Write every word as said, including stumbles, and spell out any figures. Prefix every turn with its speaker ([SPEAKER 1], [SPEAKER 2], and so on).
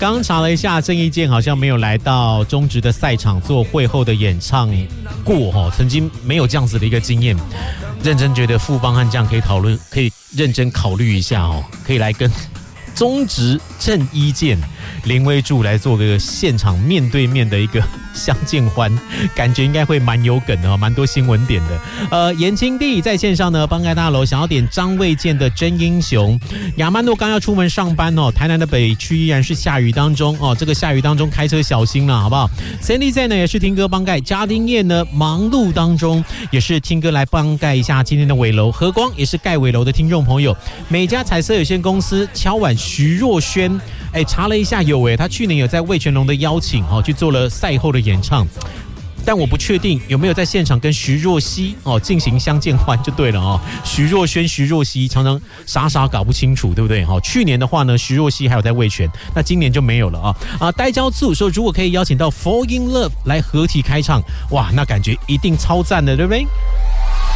[SPEAKER 1] 刚刚查了一下，郑伊健好像没有来到中职的赛场做会后的演唱过哈，曾经没有这样子的一个经验。认真觉得富邦悍将可以讨论，可以认真考虑一下哦，可以来跟中职郑伊健、林威助来做个现场面对面的一个相见欢，感觉应该会蛮有梗的哦，蛮多新闻点的。呃，严清帝在线上呢，邦盖大楼想要点张卫健的《真英雄》。亚曼诺刚要出门上班哦，台南的北区依然是下雨当中哦，这个下雨当中开车小心了，好不好 ？Sandy 在呢也是听歌邦盖，嘉丁燕呢忙碌当中也是听歌来邦盖一下今天的尾楼。和光也是盖尾楼的听众朋友，美家彩色有限公司敲碗徐若瑄，哎，查了一下有哎，他去年有在魏全龙的邀请哦去做了赛后的演唱。但我不确定有没有在现场跟徐若曦哦进行相见欢就对了哦。徐若瑄、徐若曦常常傻傻搞不清楚，对不对？哦，去年的话呢，徐若曦还有在味全，那今年就没有了啊啊！呆焦醋说，如果可以邀请到 Fall in Love 来合体开唱，哇，那感觉一定超赞的，对不对？